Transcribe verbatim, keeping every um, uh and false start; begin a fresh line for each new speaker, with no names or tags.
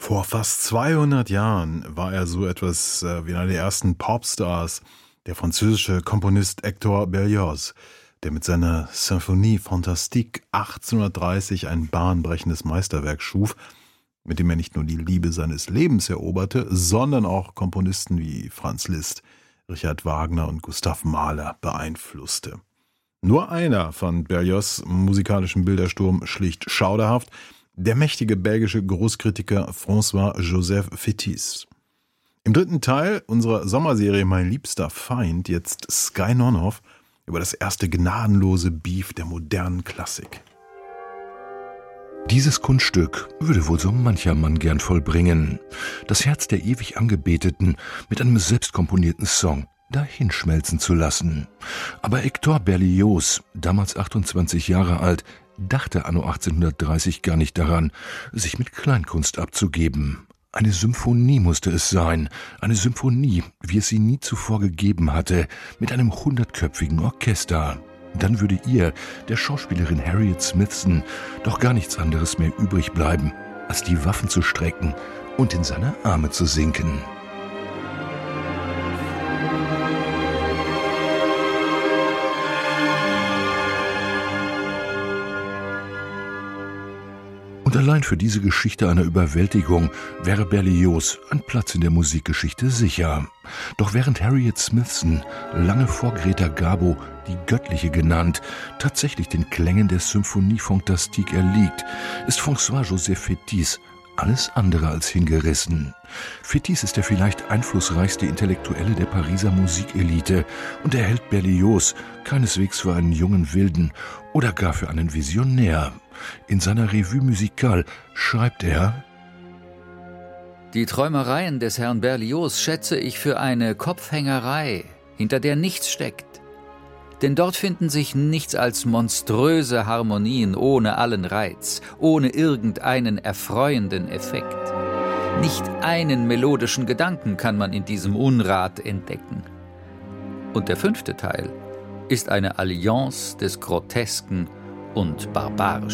Vor fast zweihundert Jahren war er so etwas äh, wie einer der ersten Popstars, der französische Komponist Hector Berlioz, der mit seiner Symphonie Fantastique achtzehnhundertdreißig ein bahnbrechendes Meisterwerk schuf, mit dem er nicht nur die Liebe seines Lebens eroberte, sondern auch Komponisten wie Franz Liszt, Richard Wagner und Gustav Mahler beeinflusste. Nur einer fand Berlioz' musikalischen Bildersturm schlicht schauderhaft: der mächtige belgische Großkritiker François-Joseph Fétis. Im dritten Teil unserer Sommerserie Mein liebster Feind, jetzt Sky Nonhoff, über das erste gnadenlose Beef der modernen Klassik.
Dieses Kunststück würde wohl so mancher Mann gern vollbringen. Das Herz der ewig Angebeteten mit einem selbstkomponierten Song dahinschmelzen zu lassen. Aber Hector Berlioz, damals achtundzwanzig Jahre alt, dachte anno achtzehnhundertdreißig gar nicht daran, sich mit Kleinkunst abzugeben. Eine Symphonie musste es sein, eine Symphonie, wie es sie nie zuvor gegeben hatte, mit einem hundertköpfigen Orchester. Dann würde ihr, der Schauspielerin Harriet Smithson, doch gar nichts anderes mehr übrig bleiben, als die Waffen zu strecken und in seine Arme zu sinken. Und allein für diese Geschichte einer Überwältigung wäre Berlioz ein Platz in der Musikgeschichte sicher. Doch während Harriet Smithson, lange vor Greta Garbo die Göttliche genannt, tatsächlich den Klängen der Symphonie Fantastique erliegt, ist François-Joseph Fétis alles andere als hingerissen. Fétis ist der vielleicht einflussreichste Intellektuelle der Pariser Musikelite und er hält Berlioz keineswegs für einen jungen Wilden oder gar für einen Visionär. In seiner Revue musicale schreibt er:
Die Träumereien des Herrn Berlioz schätze ich für eine Kopfhängerei, hinter der nichts steckt. Denn dort finden sich nichts als monströse Harmonien ohne allen Reiz, ohne irgendeinen erfreuenden Effekt. Nicht einen melodischen Gedanken kann man in diesem Unrat entdecken. Und der fünfte Teil ist eine Allianz des Grotesken und Barbarischen.